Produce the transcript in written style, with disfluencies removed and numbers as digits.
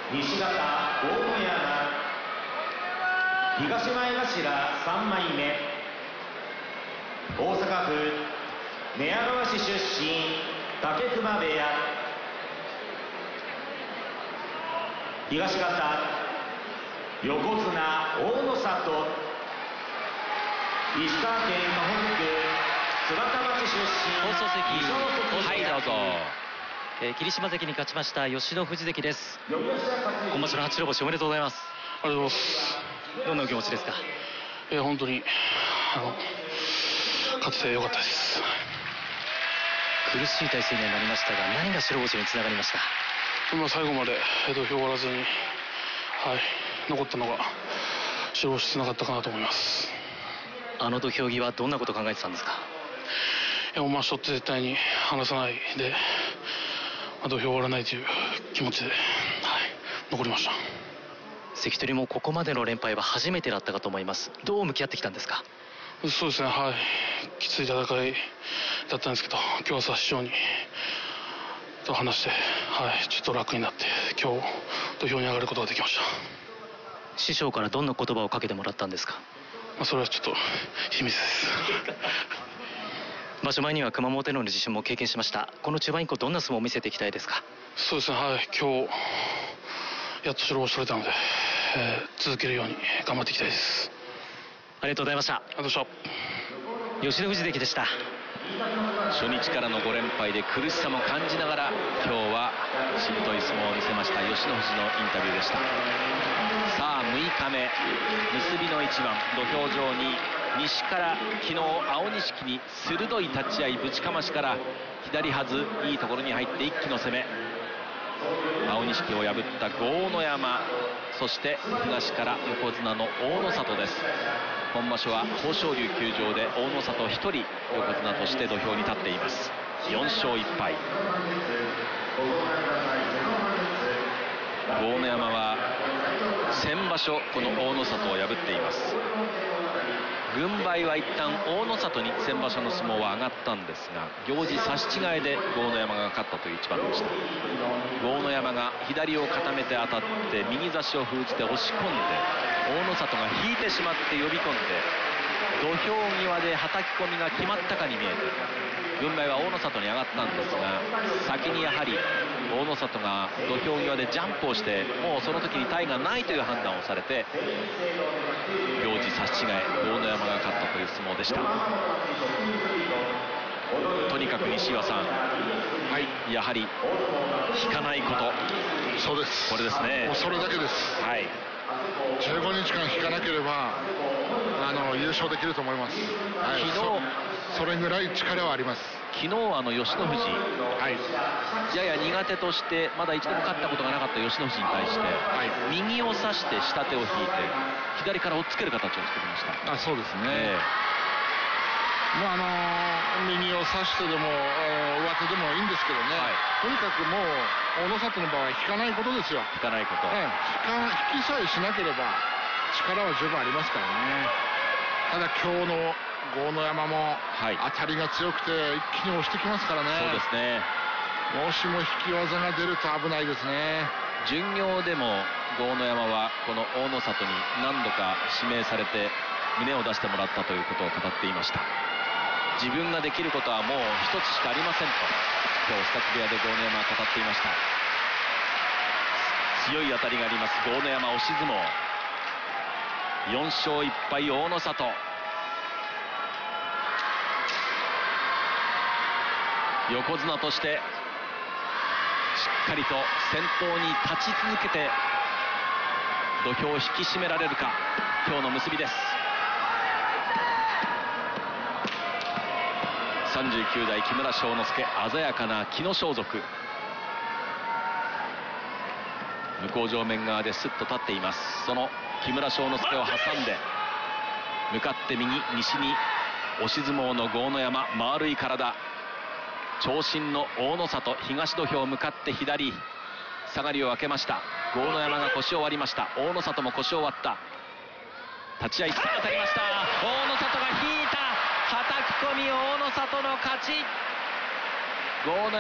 西方大野山、東前頭3枚目、大阪府寝屋川市出身武隈部屋。東方横綱大野里、石川県河北区津幡町出身。 放送席、はいどうぞ。 霧島関に勝ちました吉野藤関です。今場所の初白星おめでとうございます。 ありがとうございます。 どんなお気持ちですか？ 本当に勝ててよかったです。 苦しい体勢にはなりましたが、何が白星につながりました？ 最後まで土俵を割らずに、残ったのが白星つながったかなと思います。 あの土俵際どんなことを考えてたんですか？ ましょって絶対に離さないで、土俵を割らないという気持ちで、残りました。 関取もここまでの連敗は初めてだったかと思います。どう向き合ってきたんですか？ そうですね、きつい戦いだったんですけど、今日は師匠にと話して、ちょっと楽になって今日土俵に上がることができました。 師匠からどんな言葉をかけてもらったんですか？ それはちょっと秘密です場所前には熊本への地震も経験しました。この中盤以降どんな相撲を見せていきたいですか？ そうですね、今日やっと白星取れたので、続けるように頑張っていきたいです。 ありがとうございました。 ありがとうございました。 吉野藤関でした。 初日からの5連敗で苦しさも感じながら、今日はしぶとい相撲を見せました吉野藤のインタビューでした。さあ6日目、結びの一番、土俵上に西から昨日青錦に鋭い立ち合いぶちかましから左はずいいところに入って一気の攻め、青錦を破った豪ノ山、そして東から横綱の大野里です。今場所は豊昇龍休場で大野里1人横綱として土俵に立っています。4勝1敗。豪ノ山は先場所この大野里を破っています。軍配は一旦大野里に先場所の相撲は上がったんですが、行司差し違えで豪ノ山が勝ったという一番でした。豪ノ山が左を固めて当たって右差しを封じて押し込んで、大野里が引いてしまって呼び込んで、土俵際ではたき込みが決まったかに見えて軍配は大野里に上がったんですが、先にやはり大野里が土俵際でジャンプをして、もうその時に体がないという判断をされて、行司差し違え豪ノ山が勝ったという相撲でした。とにかく西岩さん、やはり引かないこと、 そうです、 これですね。 もうそれだけです。15日間引かなければ優勝できると思います。 昨日それぐらい力はあります。 昨日吉野富士、やや苦手としてまだ一度も勝ったことがなかった吉野富士に対して、右を差して下手を引いて左から押っつける形を作りました。 そうですね、右を差してでも上手でもいいんですけどね、とにかくもう大野里の場合引かないことですよ。 引かないこと、 引きさえしなければ力は十分ありますからね。ただ今日の豪ノ山も当たりが強くて一気に押してきますからね。 そうですね。 もしも引き技が出ると危ないですね。 巡業でも豪ノ山はこの大野里に何度か指名されて胸を出してもらったということを語っていました。自分ができることはもう一つしかありませんと今日支度部屋で豪ノ山は語っていました。強い当たりがあります豪ノ山、押し相撲。4勝1敗大野里。横綱としてしっかりと先頭に立ち続けて土俵を引き締められるか、今日の結びです。39代木村庄之助、鮮やかな木の装束、向正面側ですっと立っています。その木村庄之助を挟んで向かって右、西に押し相撲の豪ノ山、丸い体、長身の大野里、東土俵向かって左、下がりを開けました。豪ノ山が腰を割りました。大野里も腰を割った。立ち合いさあ当たりました。大野里が引いた、はたき込み、大野里の勝ち。豪ノ山